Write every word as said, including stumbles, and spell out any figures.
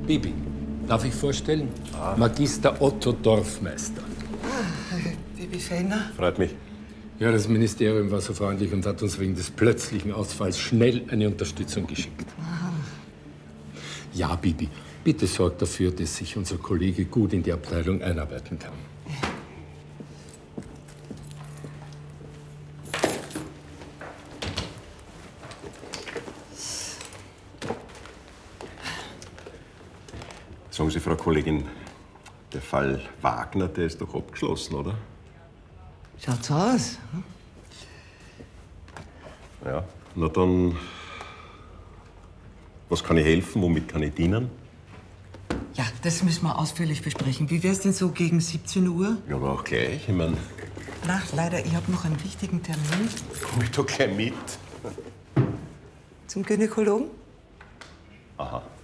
Bibi, darf ich vorstellen? Ah. Magister Otto Dorfmeister. Ah, Bibi Fellner. Freut mich. Ja, das Ministerium war so freundlich und hat uns wegen des plötzlichen Ausfalls schnell eine Unterstützung geschickt. Ah. Ja, Bibi, bitte sorg dafür, dass sich unser Kollege gut in die Abteilung einarbeiten kann. Sagen Sie, Frau Kollegin, der Fall Wagner, der ist doch abgeschlossen, oder? Schaut's aus. Hm? Ja, na dann, was kann ich helfen, womit kann ich dienen? Ja, das müssen wir ausführlich besprechen. Wie wär's denn so gegen siebzehn Uhr? Ja, aber auch gleich, ich mein... Na, leider, ich habe noch einen wichtigen Termin. Komm ich doch gleich mit. Zum Gynäkologen? Aha.